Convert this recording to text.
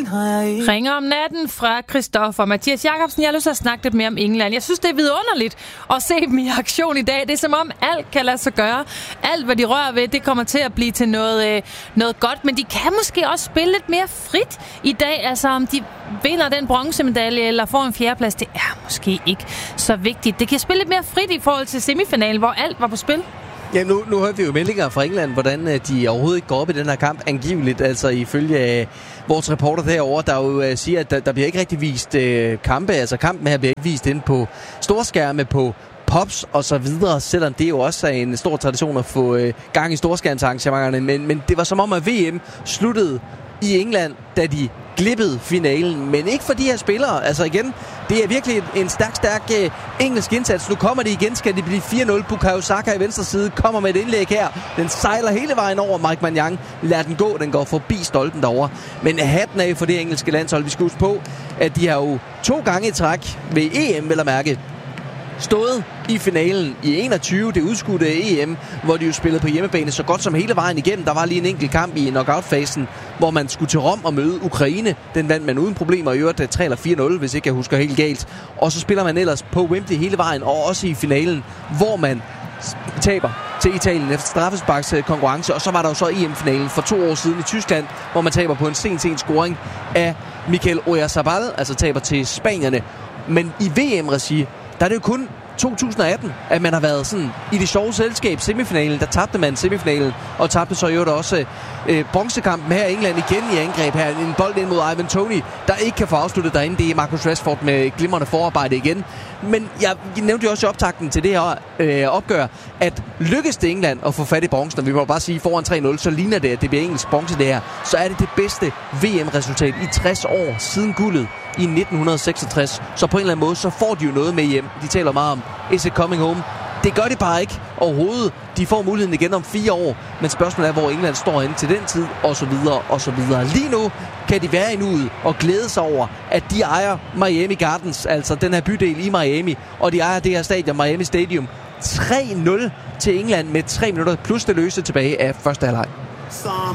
Ringer om natten fra Christoffer. Mathias Jacobsen, jeg har lyst til at snakke lidt mere om England. Jeg synes, det er vidunderligt at se dem i aktion i dag. Det er som om alt kan lade sig gøre. Alt, hvad de rører ved, det kommer til at blive til noget godt. Men de kan måske også spille lidt mere frit i dag. Altså, om de vinder den bronzemedalje eller får en fjerdeplads, det er måske ikke så vigtigt. Det kan spille lidt mere frit i forhold til semifinalen, hvor alt var på spil. Ja, nu hørte vi jo meldinger fra England, hvordan de overhovedet ikke går op i den her kamp angiveligt. Altså ifølge vores reporter derovre, der jo siger, at der bliver ikke rigtig vist kampe. Altså kampen her bliver ikke vist inde på storskærme, på pops og så videre, selvom det jo også er en stor tradition at få gang i storskærmsarrangementerne. Men det var som om, at VM sluttede i England, da de glippede finalen, men ikke for de her spillere. Altså igen, det er virkelig en stærk engelsk indsats. Nu kommer det igen, skal det blive 4-0. Bukayo Saka i venstre side kommer med et indlæg her. Den sejler hele vejen over. Mike Maignan lader den gå. Den går forbi stolpen derovre. Men hatten af for det engelske landshold. Vi skal huske på, at de har jo 2 gange i træk ved EM, vel at mærke, stået i finalen i 21, det udskudte EM, hvor de jo spillede på hjemmebane så godt som hele vejen igennem. Der var lige en enkelt kamp i knockout-fasen, hvor man skulle til Rom og møde Ukraine. Den vandt man uden problemer, i øvrigt 3 eller 4-0, hvis ikke jeg husker helt galt. Og så spiller man ellers på Wembley hele vejen, og også i finalen, hvor man taber til Italien efter straffesparkskonkurrence. Og så var der jo så EM-finalen for 2 år siden i Tyskland, hvor man taber på en sen scoring af Mikel Oyarzabal, altså taber til spanierne. Men i VM-regi, der er det jo kun 2018, at man har været sådan i det sjove selskab. Semifinalen, der tabte man semifinalen, og tabte så jo også bronzekampen her i England igen i angreb her. En bold ind mod Ivan Toney, der ikke kan få afsluttet derinde. Det er Marcus Rashford med glimrende forarbejde igen. Men jeg nævnte jo også i optakten til det her opgør, at lykkes det England at få fat i bronzen, og vi må bare sige foran 3-0, så ligner det, at det bliver engelsk bronze det her. Så er det det bedste VM-resultat i 60 år siden guldet i 1966. Så på en eller anden måde, så får de jo noget med hjem. De taler meget om, is it coming home? Det gør det bare ikke overhovedet. De får muligheden igen om 4 år, men spørgsmålet er, hvor England står hen til den tid, og så videre, og så videre. Lige nu kan de være i nuet og glæde sig over, at de ejer Miami Gardens, altså den her bydel i Miami, og de ejer det her stadion, Miami Stadium. 3-0 til England med 3 minutter plus det løse tilbage af første halvleg.